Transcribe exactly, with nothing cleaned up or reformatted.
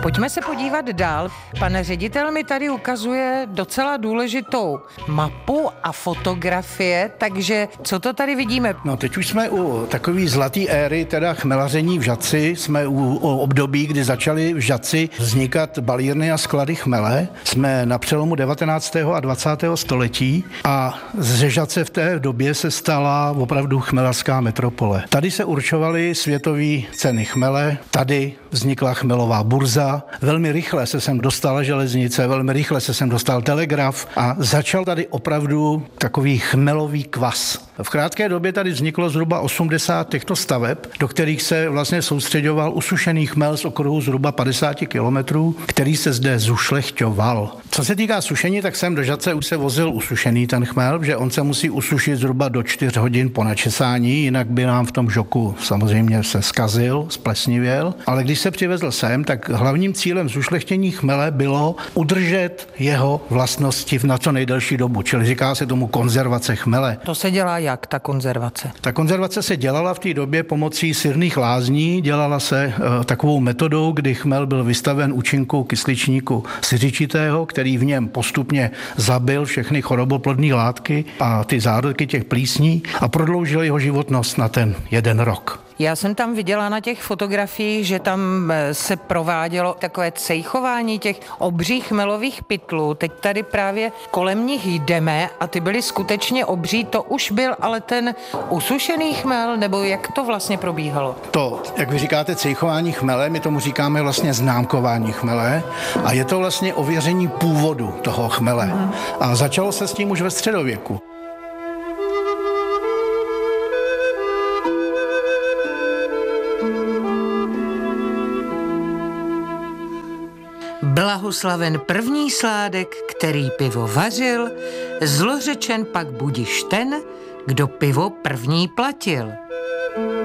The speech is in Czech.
Pojďme se podívat dál. Pan ředitel mi tady ukazuje docela důležitou mapu a fotografie, takže co to tady vidíme? No teď už jsme u takové zlaté éry, teda chmelaření v Žatci, jsme u, u období, kdy začaly v Žatci vznikat balírny a sklady chmele. Jsme na přelomu devatenáctého a dvacátého století a ze Žatce v té době se stala opravdu chmelařská metropole. Tady se určovaly světové ceny chmele, tady vznikla chmelová burza, velmi rychle se sem dostala železnice, velmi rychle se sem dostal telegraf a začal tady opravdu takový chmelový kvas. V krátké době tady vzniklo zhruba osmdesát těchto staveb, do kterých se vlastně soustředoval usušený chmel z okruhu zhruba padesát kilometrů, který se zde zušlechťoval. Co se týká sušení, tak sem do Žatce už se vozil usušený ten chmel, že on se musí usušit zhruba do čtyř hodin po načesání, jinak by nám v tom žoku samozřejmě se zkazil, splesnivěl. Ale když se přivezl sem, tak hlavním cílem zušlechtění chmele bylo udržet jeho vlastnosti v na co nejdelší dobu, čili říká se tomu konzervace chmele. To se dělá jak, ta konzervace? Ta konzervace se dělala v té době pomocí sirných lázní, dělala se e, takovou metodou, kdy chmel byl vystaven účinku kysličníku siřičitého, který v něm postupně zabil všechny choroboplodné látky a ty zárodky těch plísní a prodloužil jeho životnost na ten jeden rok. Já jsem tam viděla na těch fotografiích, že tam se provádělo takové cejchování těch obřích chmelových pytlů. Teď tady právě kolem nich jdeme a ty byly skutečně obří. To už byl ale ten usušený chmel, nebo jak to vlastně probíhalo? To, jak vy říkáte, cejchování chmele, my tomu říkáme vlastně známkování chmele a je to vlastně ověření původu toho chmele. Mm. A začalo se s tím už ve středověku. Blahoslaven první sládek, který pivo vařil, zlořečen pak budiš ten, kdo pivo první platil.